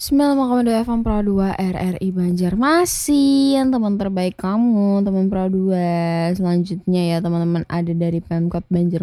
95,2 FM Pro 2 RRI Banjarmasin, teman terbaik kamu, teman Pro 2. Selanjutnya ya teman-teman, ada dari Pemkot Banjarmasin